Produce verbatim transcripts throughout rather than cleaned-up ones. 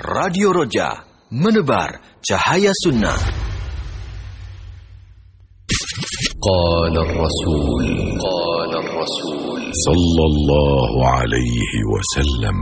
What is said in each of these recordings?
Radio Roja, menebar cahaya sunnah. Qala Rasul Qala Rasul sallallahu alaihi wasallam.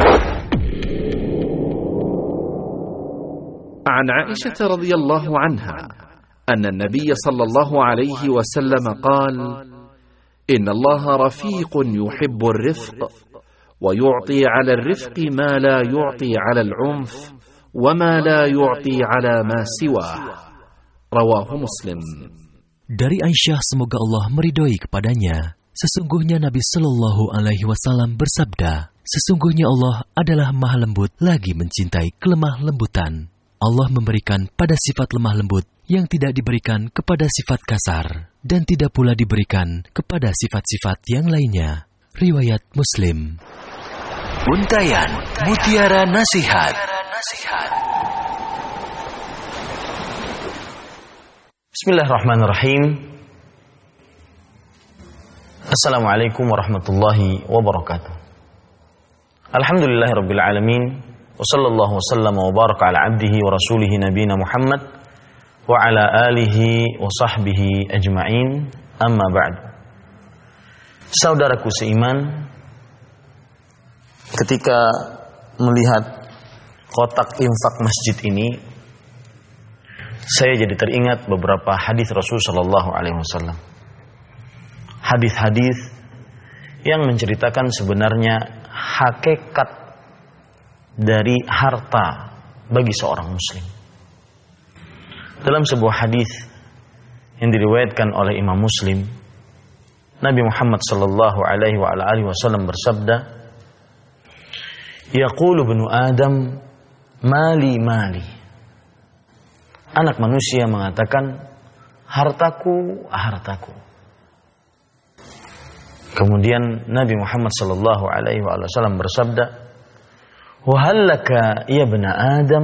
عن عائشة رضي الله عنها أن النبي صلى الله عليه وسلم قال: إن الله رفيق يحب الرفق، ويعطي على الرفق ما لا يعطي على العنف، وما لا يعطي على ما سواه. رواه مسلم. Dari Aisyah, semoga Allah meridhoi kepadanya, sesungguhnya Nabi Shallallahu Alaihi Wasallam bersabda, sesungguhnya Allah adalah maha lembut lagi mencintai kelemah lembutan. Allah memberikan pada sifat lemah lembut yang tidak diberikan kepada sifat kasar, dan tidak pula diberikan kepada sifat-sifat yang lainnya. Riwayat Muslim. Untayan Mutiara Nasihat. Bismillahirrahmanirrahim. Assalamualaikum warahmatullahi wabarakatuh. Alhamdulillahirabbil alamin. Wa sallallahu wasallam wa baraka ala abdihi wa rasulihi nabiyina Muhammad wa ala alihi wa sahbihi ajma'in. Amma ba'du. Saudaraku seiman, ketika melihat kotak infak masjid ini, saya jadi teringat beberapa hadis Rasul sallallahu alaihi wasallam. Hadis-hadis yang menceritakan sebenarnya hakikat dari harta bagi seorang muslim. Dalam sebuah hadis yang diriwayatkan oleh Imam Muslim, Nabi Muhammad sallallahu alaihi wa alihi wasallam bersabda, "Yaqulu ibnu Adam, mali mali." Anak manusia mengatakan, hartaku, hartaku. Kemudian Nabi Muhammad sallallahu alaihi wasallam bersabda, "Wa hal laka ya ibna Adam